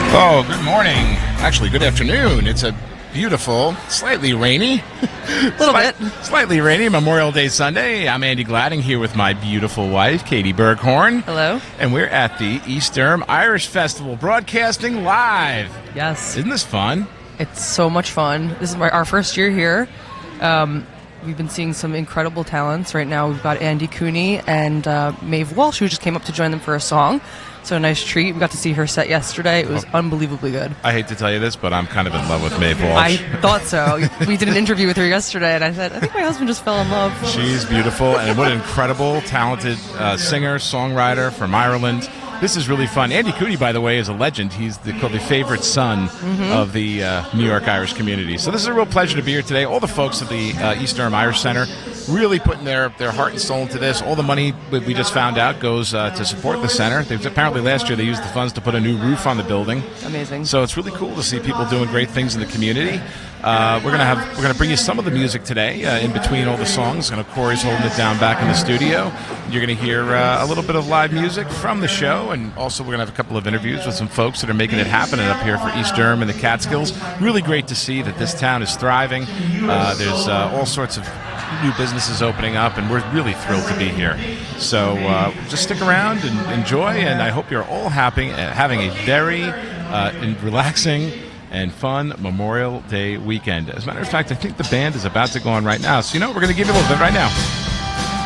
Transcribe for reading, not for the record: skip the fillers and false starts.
Oh, good morning. Actually, good afternoon. It's a beautiful, slightly rainy, slightly rainy Memorial Day Sunday. I'm Andy Gladding here with my beautiful wife, Katie Berghorn. Hello. And we're at the East Durham Irish Festival, broadcasting live. Yes. Isn't this fun? It's so much fun. This is our first year here. We've been seeing some incredible talents. Right now we've got Andy Cooney and Maeve Walsh, who just came up to join them for a song. So a nice treat. We got to see her set yesterday. It was unbelievably good. I hate to tell you this, but I'm kind of in love with Maeve Walsh. I thought so. We did an interview with her yesterday, and I said, I think my husband just fell in love. She's beautiful, and what an incredible, talented singer, songwriter from Ireland. This is really fun. Andy Cooney, by the way, is a legend. He's called the favorite son of the New York Irish community. So this is a real pleasure to be here today. All the folks at the East Durham Irish Center really putting their heart and soul into this. All the money we just found out goes to support the center. Apparently last year they used the funds to put a new roof on the building. Amazing. So it's really cool to see people doing great things in the community. We're gonna bring you some of the music today in between all the songs. Corey's holding it down back in the studio. You're gonna hear a little bit of live music from the show, and also we're gonna have a couple of interviews with some folks that are making it happen up here for East Durham and the Catskills. Really great to see that this town is thriving. There's all sorts of new businesses opening up, and we're really thrilled to be here. So just stick around and enjoy, and I hope you're all having a very relaxing and fun Memorial Day weekend. As a matter of fact, I think the band is about to go on right now. So we're going to give you a little bit right now.